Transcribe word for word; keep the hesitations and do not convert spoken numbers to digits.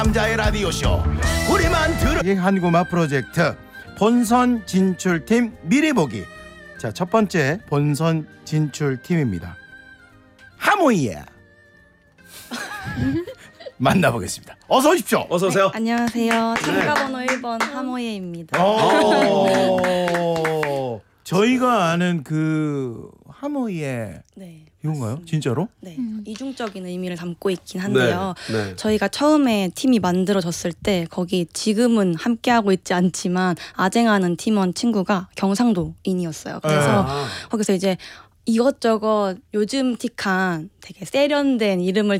남자의 라디오쇼 우리만 들어 한구마 프로젝트 본선 진출팀 미리 보기. 자, 첫 번째 본선 진출팀입니다. 하모이에 만나보겠습니다. 어서 오십시오. 어서 오세요. 네, 안녕하세요. 참가번호 일 번 하모예입니다. 오, 저희가 아는 그 하모이에 네, 이건가요? 맞습니다. 진짜로? 네, 이중적인 의미를 담고 있긴 한데요. 네, 네. 저희가 처음에 팀이 만들어졌을 때 거기 지금은 함께하고 있지 않지만 아쟁하는 팀원 친구가 경상도인이었어요. 그래서 아. 거기서 이제 이것저것 요즘 틱한 되게 세련된 이름을